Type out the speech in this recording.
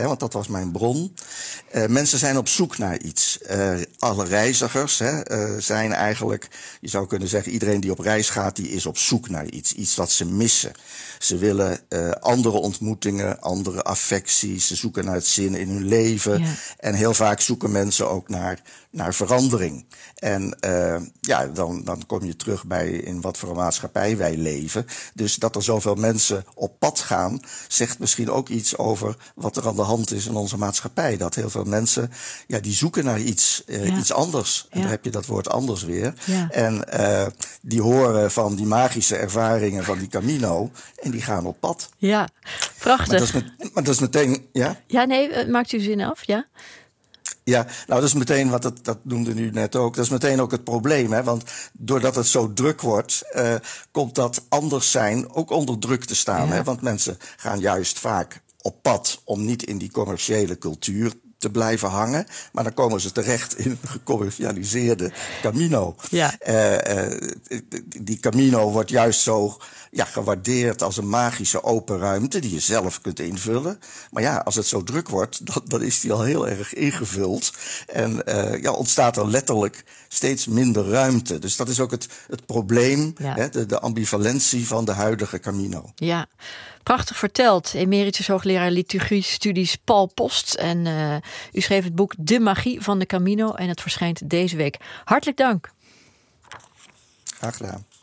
want dat was mijn bron. Mensen zijn op zoek naar iets. Alle reizigers zijn eigenlijk, je zou kunnen zeggen, iedereen die op reis gaat, die is op zoek naar iets. Iets wat ze missen. Ze willen andere ontmoetingen, andere affecties. Ze zoeken naar het zin in hun leven. Ja. En heel vaak zoeken mensen ook naar verandering. En dan kom je terug bij in wat voor een maatschappij wij leven. Dus dat er zoveel mensen op pad gaan, zegt misschien ook iets over wat er aan de hand is in onze maatschappij. Dat heel veel mensen, die zoeken naar iets anders. En daar heb je dat woord anders weer. Ja. En die horen van die magische ervaringen van die Camino en die gaan op pad. Ja, prachtig. Maar dat is meteen, ja? Ja, nee, maakt u zin af, ja? Ja, nou dat is meteen dat noemde u net ook. Dat is meteen ook het probleem, hè? Want doordat het zo druk wordt, komt dat anders zijn ook onder druk te staan. Ja. Hè? Want mensen gaan juist vaak op pad om niet in die commerciële cultuur te blijven hangen. Maar dan komen ze terecht in een gecommercialiseerde Camino. Ja. Die Camino wordt juist zo gewaardeerd als een magische open ruimte die je zelf kunt invullen. Maar ja, als het zo druk wordt, dan is die al heel erg ingevuld. En ontstaat er letterlijk steeds minder ruimte. Dus dat is ook het probleem, de ambivalentie van de huidige Camino. Ja, prachtig verteld. Emeritus hoogleraar liturgie-studies Paul Post. En u schreef het boek De Magie van de Camino en het verschijnt deze week. Hartelijk dank. Graag gedaan.